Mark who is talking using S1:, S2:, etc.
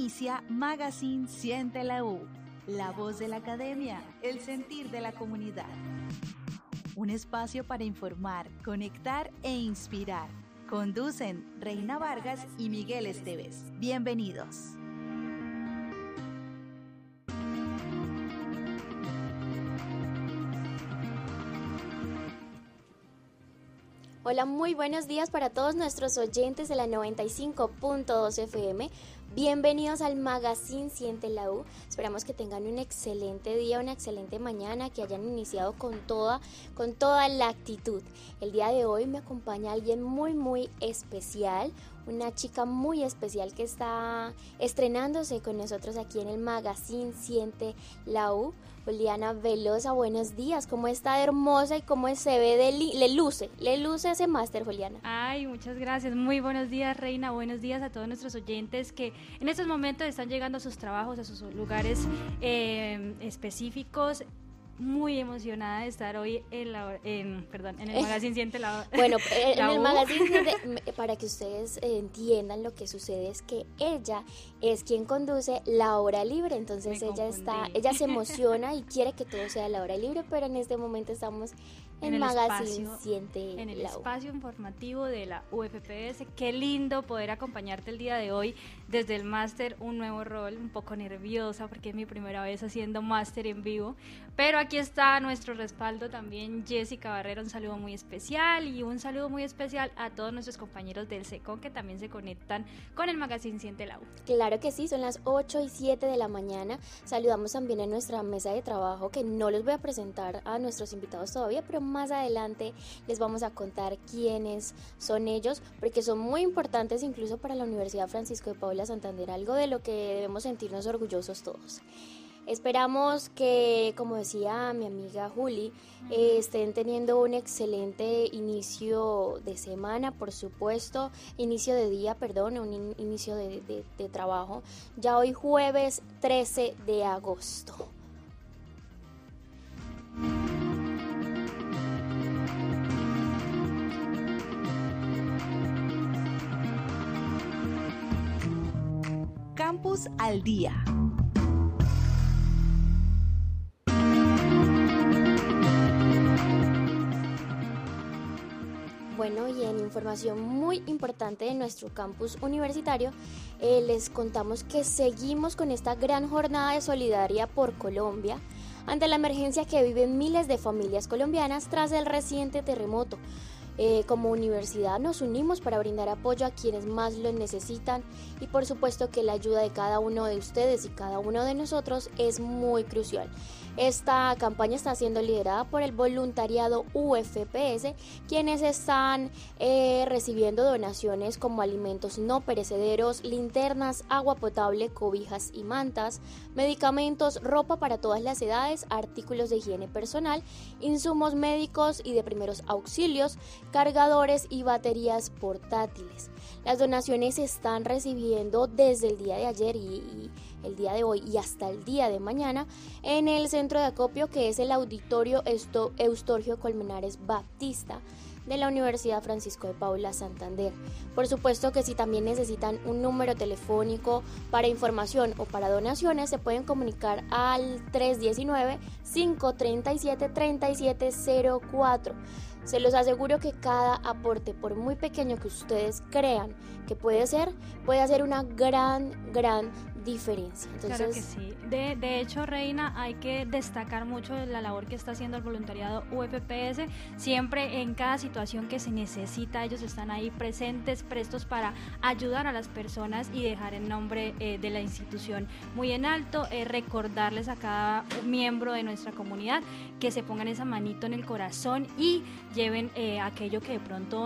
S1: Inicia Magazine Siente la U, la voz de la academia, el sentir de la comunidad. Un espacio para informar, conectar e inspirar. Conducen Reina Vargas y Miguel Esteves. Bienvenidos.
S2: Hola, muy buenos días para todos nuestros oyentes de la 95.2 FM. Bienvenidos al Magazine Siente la U. Esperamos que tengan un excelente día, una excelente mañana, que hayan iniciado con toda la actitud. El día de hoy me acompaña alguien muy especial, una chica muy especial que está estrenándose con nosotros aquí en el Magazine Siente la U. Juliana Velosa, buenos días. ¿Cómo está de hermosa y cómo se ve le luce ese máster, Juliana?
S3: Ay, muchas gracias. Muy buenos días, Reina. Buenos días a todos nuestros oyentes que en estos momentos están llegando a sus trabajos, a sus lugares específicos. Muy emocionada de estar hoy en el Magazine Siente la U.
S2: Bueno, en el Magazine para que ustedes entiendan lo que sucede es que ella es quien conduce la hora libre, entonces ella se emociona y quiere que todo sea la hora libre, pero en este momento estamos en Magazine Siente la U.
S3: En el espacio informativo de la UFPS. Qué lindo poder acompañarte el día de hoy desde el máster, un nuevo rol, un poco nerviosa porque es mi primera vez haciendo máster en vivo, pero aquí está nuestro respaldo también, Jessica Barrera, un saludo muy especial y un saludo muy especial a todos nuestros compañeros del SECON que también se conectan con el Magazine Siente la U.
S2: Claro que sí, son las 8:07 de la mañana. Saludamos también a nuestra mesa de trabajo, que no les voy a presentar a nuestros invitados todavía, pero más adelante les vamos a contar quiénes son ellos, porque son muy importantes incluso para la Universidad Francisco de Paula Santander, algo de lo que debemos sentirnos orgullosos todos. Esperamos que, como decía mi amiga Juli, estén teniendo un excelente inicio de semana, por supuesto, inicio de trabajo, ya hoy jueves 13 de agosto.
S1: Campus al Día.
S2: Bueno, y en información muy importante de nuestro campus universitario, les contamos que seguimos con esta gran jornada de solidaridad por Colombia ante la emergencia que viven miles de familias colombianas tras el reciente terremoto. Como universidad nos unimos para brindar apoyo a quienes más lo necesitan y por supuesto que la ayuda de cada uno de ustedes y cada uno de nosotros es muy crucial. Esta campaña está siendo liderada por el voluntariado UFPS, quienes están recibiendo donaciones como alimentos no perecederos, linternas, agua potable, cobijas y mantas, medicamentos, ropa para todas las edades, artículos de higiene personal, insumos médicos y de primeros auxilios, cargadores y baterías portátiles. Las donaciones se están recibiendo desde el día de ayer y el día de hoy y hasta el día de mañana en el centro de acopio, que es el Auditorio Eustorgio Colmenares Baptista de la Universidad Francisco de Paula Santander. Por supuesto que si también necesitan un número telefónico para información o para donaciones, se pueden comunicar al 319-537-3704. Se los aseguro que cada aporte, por muy pequeño que ustedes crean que puede hacer una gran diferencia. Entonces,
S3: claro que sí. De hecho, Reina, hay que destacar mucho la labor que está haciendo el voluntariado UFPS. Siempre en cada situación que se necesita, ellos están ahí presentes, prestos para ayudar a las personas y dejar el nombre de la institución muy en alto. Recordarles a cada miembro de nuestra comunidad que se pongan esa manito en el corazón y lleven aquello que de pronto